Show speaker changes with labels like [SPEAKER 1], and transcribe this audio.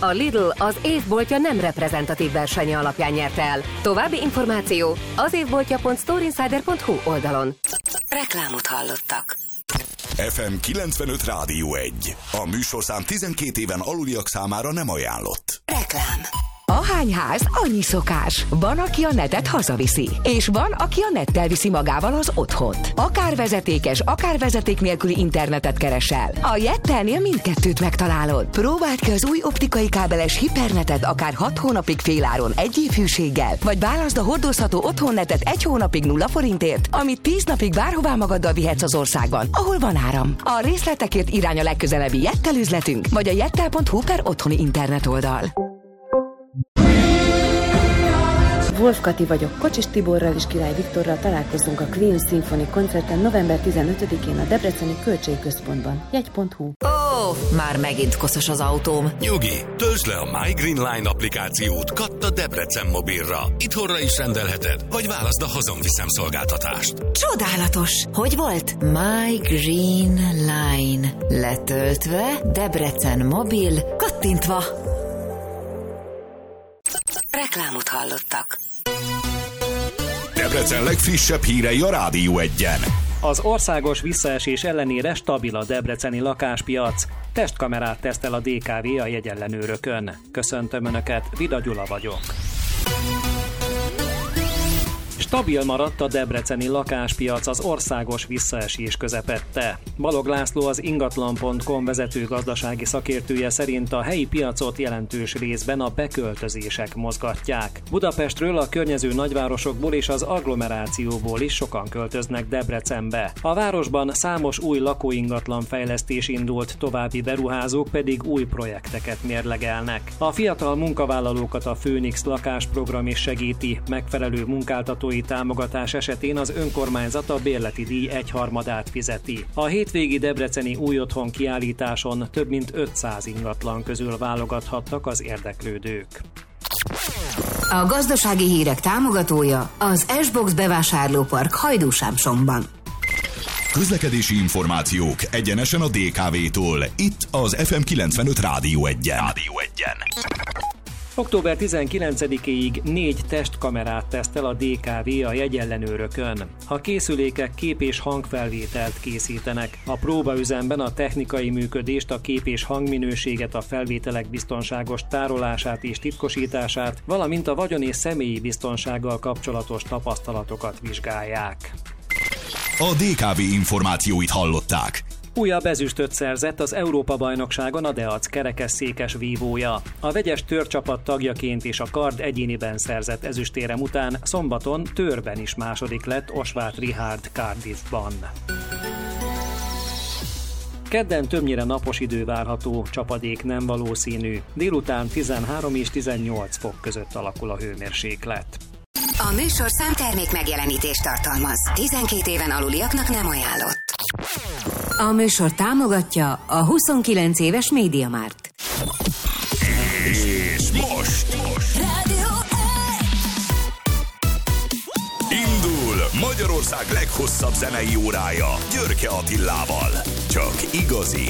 [SPEAKER 1] A Lidl az évboltja nem reprezentatív versenye alapján nyerte el. További információ az évboltja.storeinsider.hu oldalon. Reklámot hallottak.
[SPEAKER 2] FM 95 Rádió 1. A műsorszám 12 éven aluliak számára nem ajánlott.
[SPEAKER 1] Reklám.
[SPEAKER 3] Ahány ház, annyi szokás. Van, aki a netet hazaviszi, és van, aki a nettel viszi magával az otthont. Akár vezetékes, akár vezeték nélküli internetet keresel. A Jettelnél mindkettőt megtalálod. Próbáld ki az új optikai kábeles hipernetet akár 6 hónapig féláron 1 év hűséggel, vagy válaszd a hordozható otthonnetet 1 hónapig 0 forintért, amit 10 napig bárhová magaddal vihetsz az országban, ahol van áram. A részletekért irány a legközelebbi Jettel üzletünk, vagy a jettel.hu/otthoni internet oldal.
[SPEAKER 4] Wolf Kati vagyok, Kocsis Tiborral és Király Viktorral találkozunk a Queen Symphony koncerten november 15-én a Debreceni Költségközpontban. Jegy.hu.
[SPEAKER 3] Már megint koszos az autóm.
[SPEAKER 2] Nyugi, töltsd le a My Green Line applikációt Katta Debrecen mobilra. Itthonra is rendelheted, vagy válaszd a hazonviszem szolgáltatást.
[SPEAKER 3] Csodálatos! Hogy volt? My Green Line. Letöltve, Debrecen mobil, kattintva.
[SPEAKER 1] Reklámot hallottak.
[SPEAKER 2] Debrecen legfrissebb hírei a Rádió 1-en.
[SPEAKER 5] Az országos visszaesés ellenére stabil a debreceni lakáspiac. Testkamerát tesztel a DKV a jegyellenőrökön. Köszöntöm Önöket, Vida Gyula vagyok. Stabil maradt a debreceni lakáspiac az országos visszaesés közepette. Balog László, az ingatlan.com vezető gazdasági szakértője szerint a helyi piacot jelentős részben a beköltözések mozgatják. Budapestről, a környező nagyvárosokból és az agglomerációból is sokan költöznek Debrecenbe. A városban számos új lakóingatlan fejlesztés indult, további beruházók pedig új projekteket mérlegelnek. A fiatal munkavállalókat a Főnix lakásprogram is segíti, megfelelő munkáltatói támogatás esetén az önkormányzat a bérleti díj 1/3-át fizeti. A hétvégi debreceni új otthon kiállításon több mint 500 ingatlan közül válogathattak az érdeklődők.
[SPEAKER 1] A gazdasági hírek támogatója az S-Box bevásárlópark Hajdúsámsomban.
[SPEAKER 2] Közlekedési információk egyenesen a DKV-tól. Itt az FM 95 Rádió 1-en.
[SPEAKER 5] Október 19-éig 4 testkamerát tesztel a DKV a jegyellenőrökön. A készülékek kép- és hangfelvételt készítenek. A próbaüzemben a technikai működést, a kép- és hangminőséget, a felvételek biztonságos tárolását és titkosítását, valamint a vagyon- és személyi biztonsággal kapcsolatos tapasztalatokat vizsgálják.
[SPEAKER 2] A DKV információit hallották.
[SPEAKER 5] Újabb ezüstöt szerzett az Európa-bajnokságon a Deac kerekesszékes vívója. A vegyes törcsapat tagjaként és a kard egyéniben szerzett ezüstérem után szombaton törben is második lett Osváth Richárd Cardiffban. Kedden többnyire napos idő várható, csapadék nem valószínű. Délután 13 és 18 fok között alakul a hőmérséklet.
[SPEAKER 1] A műsorszám termék megjelenítést tartalmaz. 12 éven aluliaknak nem ajánlott. A műsor támogatja a 29 éves MediaMarkt.
[SPEAKER 2] És most indul Magyarország leghosszabb zenei órája Györke Attilával. Csak igazi